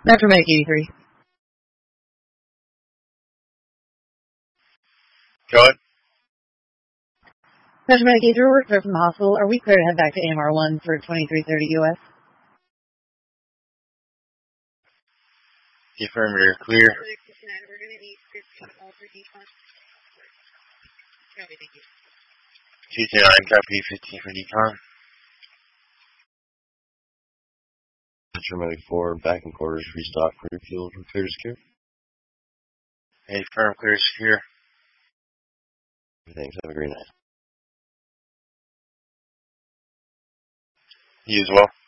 Dr. Medic 83. Go ahead. Dr. Medic 83, we're clear from the hospital. Are we clear to head back to AMR 1 for 2330 US? Confirm you're clear. We're going to need 15 all for decon. Copy, thank you. 229, copy 15 for decon. Medic 4, back in quarters, restock, refuel, clear to secure. Hey, firm, clear to secure. Thanks, have a great night. You as well.